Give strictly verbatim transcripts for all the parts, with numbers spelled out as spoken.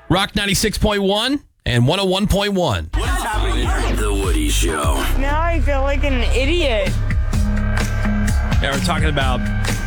Rock ninety-six point one and one oh one point one. What's happening here? The Woody Show. Now I feel like an idiot. Yeah, we're talking about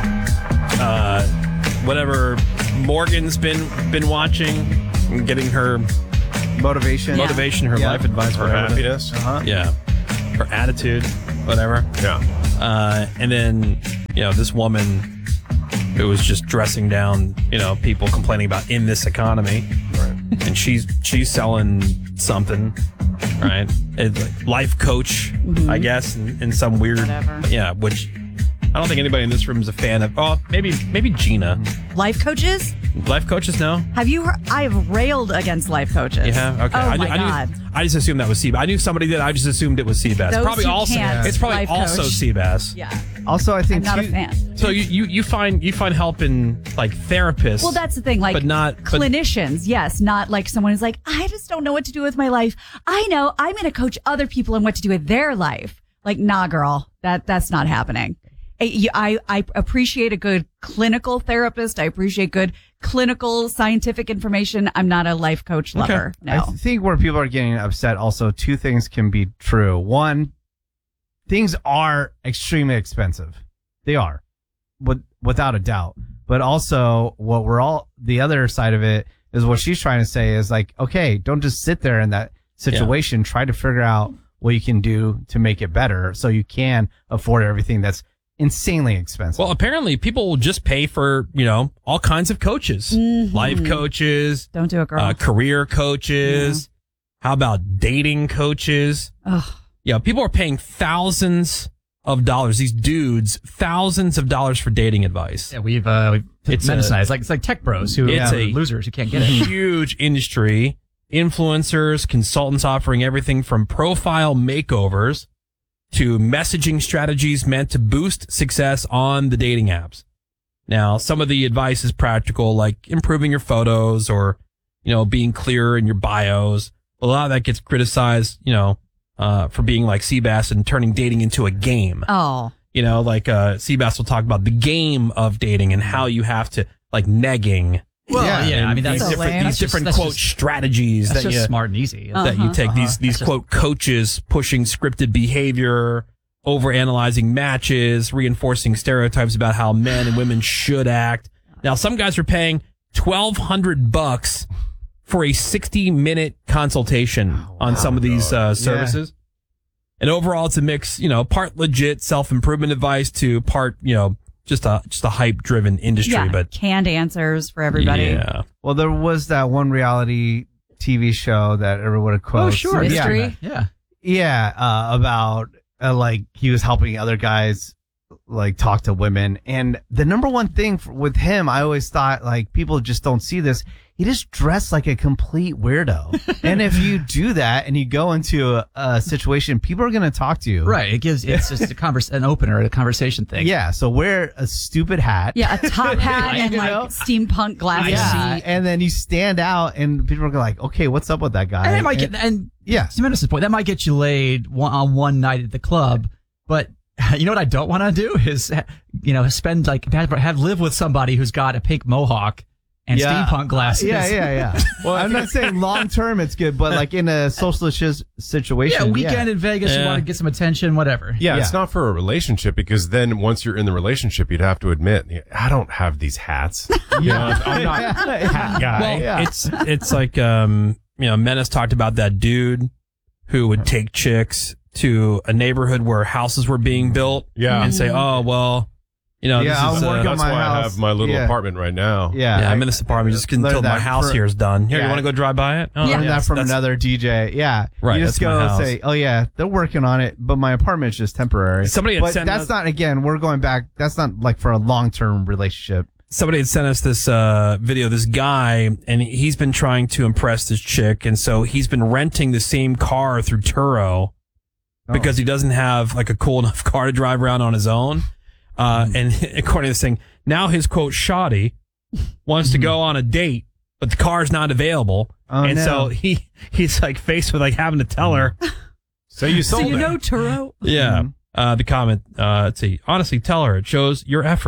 uh, whatever Morgan's been been watching and getting her motivation, yeah. motivation, her yeah. life advice, her happiness. Uh-huh. Yeah, her attitude, whatever. Yeah. Uh, and then, you know, this woman who was just dressing down, you know, people complaining about in this economy. Right. And she's she's selling something, right? It's like life coach, mm-hmm. I guess, in, in some weird, Whatever. yeah. Which I don't think anybody in this room is a fan of. Oh, maybe maybe Gina. Life coaches? Life coaches, no. Have you heard? I have railed against life coaches. Yeah. Okay. Oh I, my I god. Knew, I just assumed that was Seabass. I knew somebody that I just assumed it was Seabass. Those Probably who also. can't It's probably life also coach. Seabass. Yeah. Also, I think I'm not too, a fan. So you, you you find you find help in like therapists. Well, that's the thing. Like, but not but, clinicians, yes, not like someone who's like, I just don't know what to do with my life. I know I'm going to coach other people on what to do with their life. Like, nah, girl, that that's not happening. I, I, I appreciate a good clinical therapist. I appreciate good clinical scientific information. I'm not a life coach lover. Okay. No. I think where people are getting upset, also, two things can be true. One, things are extremely expensive. They are, with, without a doubt. But also, what we're all, the other side of it is what she's trying to say is like, okay, don't just sit there in that situation. Yeah. Try to figure out what you can do to make it better so you can afford everything that's insanely expensive. Well, apparently people will just pay for, you know, all kinds of coaches. Mm-hmm. Life coaches. Don't do it, girl. Uh, career coaches. Yeah. How about dating coaches? Ugh. Yeah, people are paying thousands of dollars. These dudes, thousands of dollars for dating advice. Yeah, we've, uh, we've it's medicized. Like, it's like tech bros who it's are a losers who can't get it. Huge industry. Influencers, consultants offering everything from profile makeovers to messaging strategies meant to boost success on the dating apps. Now, some of the advice is practical, like improving your photos or, you know, being clearer in your bios. A lot of that gets criticized, you know, uh, for being like Seabass and turning dating into a game. Oh. You know, like, uh, Seabass will talk about the game of dating and how you have to, like, negging. Well, yeah, yeah I mean, these that's different, lame. these different just, quote just, strategies that's that just you, smart and easy. that Uh-huh. you take. Uh-huh. These, these That's quote coaches pushing scripted behavior, overanalyzing matches, reinforcing stereotypes about how men and women should act. Now, some guys are paying twelve hundred bucks for a sixty minute consultation oh, on some of these uh, services. Yeah. And overall, it's a mix, you know, part legit self-improvement advice to part, you know, just a just a hype-driven industry. Yeah, but canned answers for everybody. Yeah. Well, there was that one reality T V show that everyone quotes. Oh, sure. Mystery. Yeah. Yeah, uh, about uh, like he was helping other guys like talk to women, and the number one thing for, with him, I always thought like people just don't see this. He just dressed like a complete weirdo, and if you do that and you go into a, a situation, people are going to talk to you. Right. It gives it's just a converse, an opener, a conversation thing. Yeah. So wear a stupid hat. Yeah, a top hat and You like know? steampunk glasses. Yeah, and then you stand out, and people are like, "Okay, what's up with that guy?" And that might and, get, and yeah, to Menace's point, that might get you laid one, on one night at the club, but you know what I don't want to do is, you know, spend like have, have live with somebody who's got a pink mohawk and yeah. steampunk glasses. Yeah, yeah, yeah. Well, I'm not saying long term it's good, but like in a social sh- situation. Yeah, weekend yeah. in Vegas, Yeah. you want to get some attention, whatever. Yeah, Yeah. it's not for a relationship because then once you're in the relationship, you'd have to admit, I don't have these hats. You know, I'm not a hat guy. Well, Yeah. it's it's like um you know, Menace talked about that dude who would take chicks to a neighborhood where houses were being built, Yeah. and say, oh well, you know, Yeah, this I'll is work uh, on That's my why I house. have my little Yeah. apartment right now. Yeah, yeah, I- I'm in this apartment just learned until my that house for- here is done. Here, Yeah. you want to go drive by it? Oh, Yeah. Learned that from that's- another D J. Yeah, Right, You just that's my go house. say, "Oh yeah, they're working on it, but my apartment's just temporary." Somebody had but sent that's us- not. Again, we're going back. That's not like for a long term relationship. Somebody had sent us this uh, video, this guy, and he's been trying to impress this chick, and so he's been renting the same car through Turo because he doesn't have like a cool enough car to drive around on his own. Uh, and according to this thing, now his quote shoddy wants to go on a date, but the car's not available, Oh, and no. so he he's like faced with like having to tell her. So you So sold you it. know Turo? Yeah. Mhm. Uh, the comment, uh, let's see. Honestly, tell her it shows your effort.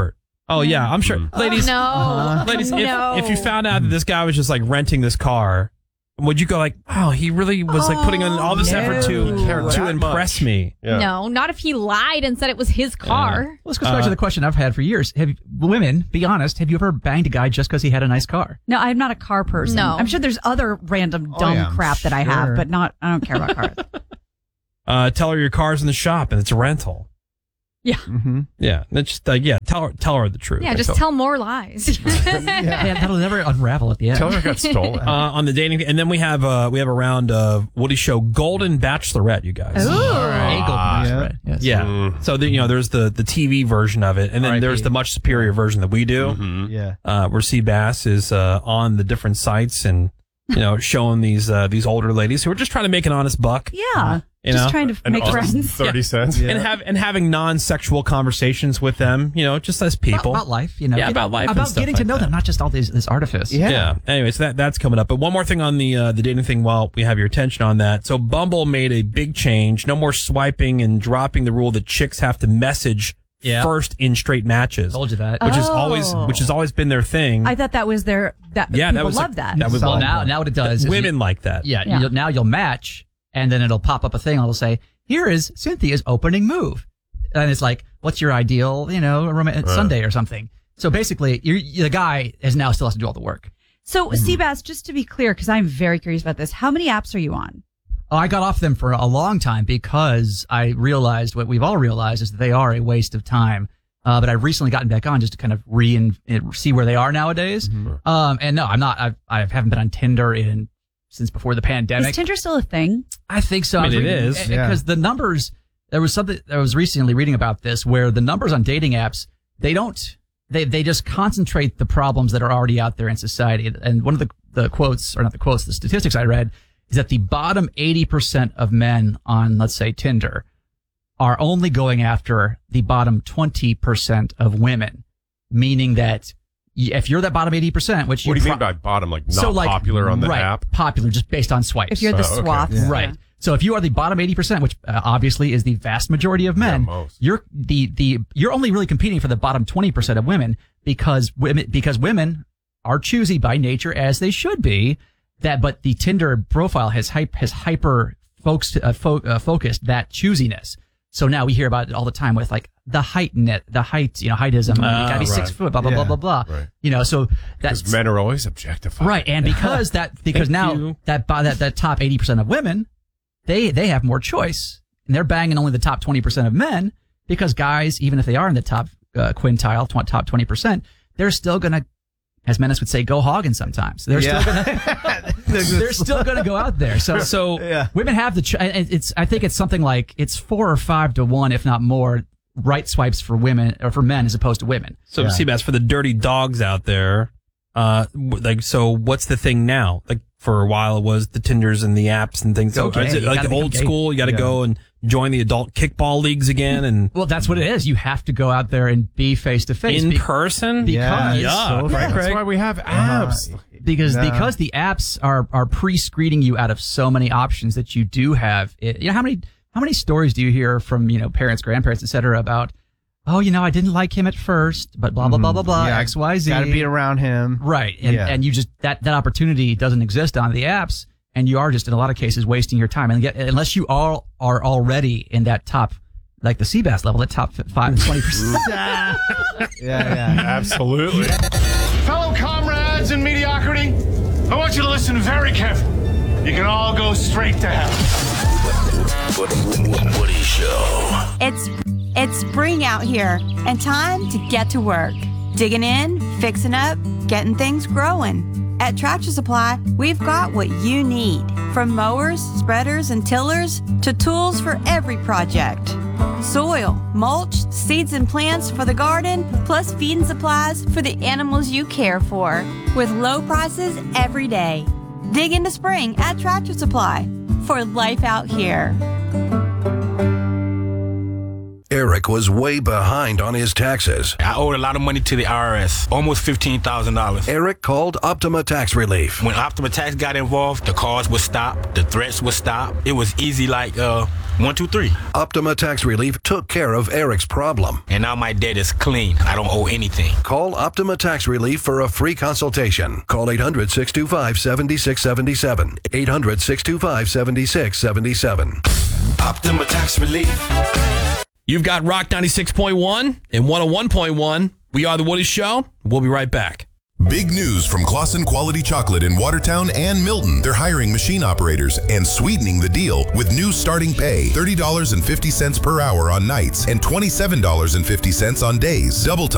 Oh yeah, I'm sure, ladies. No. Uh-huh. Ladies, No. if, if you found out that this guy was just like renting this car, would you go like, "Wow, he really was like putting in all this Oh, effort to no. to That impress much. me"? Yeah. No, not if he lied and said it was his car. Let's go back to the question I've had for years. Have you, women, be honest, have you ever banged a guy just because he had a nice car? No, I'm not a car person. No. I'm sure there's other random Oh, dumb yeah, I'm crap that I have, sure. but not. I don't care about cars. Uh, tell her your car's in the shop and it's a rental. Mm-hmm. Yeah, that's just uh, yeah. Tell her, tell her the truth. Yeah, Like, just so- tell more lies. Yeah, that'll never unravel at the end. Tell her I got stolen. uh, on the dating, and then we have uh we have a round of Woody Show Golden Bachelorette, you guys. Ooh. Eagle Ah, Bachelorette, yes. Yeah. Mm. So the, you know, there's the the T V version of it, and then R I P. there's the much superior version that we do, Mhm. Yeah. uh, where Seabass is uh, on the different sites and you know showing these uh, these older ladies who are just trying to make an honest buck. Yeah, You just know? trying to And make also friends. thirty cents. And have and having non-sexual conversations with them, you know, just as people. About, about life, you know. Yeah, about life and About stuff getting to like know that. them, not just all these, this artifice. Yeah. Yeah. Anyways, that that's coming up. But one more thing on the uh, the dating thing while we have your attention on that. So Bumble made a big change. No more swiping and dropping the rule that chicks have to message Yeah. first in straight matches. Told you that. Which is always Oh. which has always been their thing. I thought that was their that Yeah, people that was love like- that. that was- well, Solid now, point. now what it does is Women you- like that. Yeah, Yeah. You'll, now you'll match, and then it'll pop up a thing. It'll say, "Here is Cynthia's opening move," and it's like, "What's your ideal, you know, romantic Sunday or something?" So basically, you're, the guy is now still has to do all the work. So, Seabass, just to be clear, because I'm very curious about this, how many apps are you on? Oh, I got off them for a long time because I realized what we've all realized is that they are a waste of time. Uh, but I've recently gotten back on just to kind of re and see where they are nowadays. Um, and no, I'm not. I've, I haven't been on Tinder in since before the pandemic. Is Tinder still a thing? I think so. I mean, was it reading- is, eh, yeah. because the numbers. There was something I was recently reading about this, where the numbers on dating apps they don't they they just concentrate the problems that are already out there in society. And one of the the quotes, or not the quotes, the statistics I read is that the bottom eighty percent of men on, let's say, Tinder are only going after the bottom twenty percent of women, meaning that y- if you're that bottom eighty percent, which What do you mean pro- by bottom? Like not so like popular on the right, app? popular just based on swipes. If you're the Oh, okay. swaths. Yeah. Right. So if you are the bottom eighty percent, which uh, obviously is the vast majority of men, Yeah, most. you're the, the, you're only really competing for the bottom twenty percent of women because women, because women are choosy by nature as they should be. That, but the Tinder profile has hype, has hyper folks, uh, fo- uh, focused that choosiness. So now we hear about it all the time with like the height net, the height, you know, heightism. you gotta be six right. foot, blah, blah, blah, Yeah. blah, blah. Right. You know, so that's, Because men are always objectified. right, and because that because Thank now you. that by that that top eighty percent of women, they they have more choice, and they're banging only the top twenty percent of men because guys, even if they are in the top uh, quintile, tw- top twenty percent, they're still gonna, as Menace would say, go hogging sometimes. They're Yeah. still gonna they're still gonna go out there. So So Yeah. women have the ch- and it's I think it's something like it's four or five to one, if not more, right swipes for women or for men as opposed to women. So, Yeah. Seabass, for the dirty dogs out there, uh, w- like, so what's the thing now? Like, for a while, it was the Tinders and the apps and things. So, Okay, is it you like gotta the become old gay. school? You got to Yeah. go and join the adult kickball leagues again and Well, that's what it is. You have to go out there and be face to face in Be- person? because Yeah. so Right, That's Craig? why we have abs. Uh, because Yeah. because the apps are are pre-screening you out of so many options that you do have. It, you know how many how many stories do you hear from, you know, parents, grandparents, et cetera about, oh, you know, I didn't like him at first, but blah blah blah blah blah Yeah, X Y Z. Gotta be around him. Right, and Yeah. and you just that that opportunity doesn't exist on the apps, and you are just in a lot of cases wasting your time. And get, unless you all are already in that top, like the Seabass level, that top five twenty percent. Yeah, yeah. Absolutely. Fellow comrades in mediocrity, I want you to listen very carefully. You can all go straight to hell. Woody Show. It's it's spring out here and time to get to work. Digging in, fixing up, getting things growing. At Tractor Supply, we've got what you need. From mowers, spreaders, and tillers to tools for every project. Soil, mulch, seeds and plants for the garden, plus feeding supplies for the animals you care for. With low prices every day. Dig into spring at Tractor Supply for life out here. Eric was way behind on his taxes. I owed a lot of money to the I R S, almost fifteen thousand dollars. Eric called Optima Tax Relief. When Optima Tax got involved, the calls would stop, the threats would stop. It was easy like uh, one, two, three. Optima Tax Relief took care of Eric's problem. And now my debt is clean. I don't owe anything. Call Optima Tax Relief for a free consultation. Call eight hundred, six two five, seven six seven seven. eight hundred, six two five, seven six seven seven. Optima Tax Relief. You've got Rock ninety-six point one and one oh one point one. We are The Woody Show. We'll be right back. Big news from Claussen Quality Chocolate in Watertown and Milton. They're hiring machine operators and sweetening the deal with new starting pay, thirty dollars and fifty cents per hour on nights and twenty-seven dollars and fifty cents on days. Double time